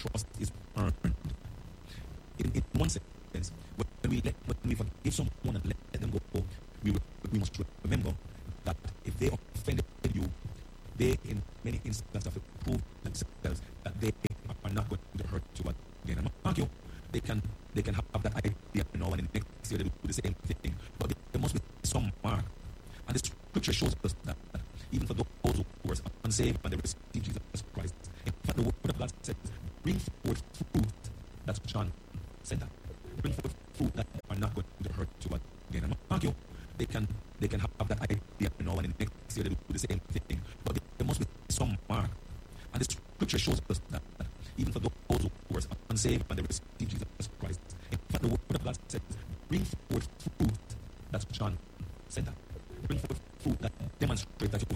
trust is earned. In one sense, when we forgive someone and let them go, we must remember that if they offended you, they in many instances have to prove themselves that they are not going to hurt you again. And mark you, they can have that idea now, and next year they do the same thing. But there must be some mark. And the scripture shows us that even for those who were unsaved and they received Jesus Christ, in fact, the word of God says, bring forth fruit. That's John said that. Bring forth fruit that are not going to hurt you again. And mark you, they can have that idea now, and next year they do the same thing. But there must be some mark. And the scripture shows us that even for those who were unsaved and they received Jesus Christ, in fact, the word of God says, bring forth fruit. That's John said that. Bring forth fruit that demonstrates that you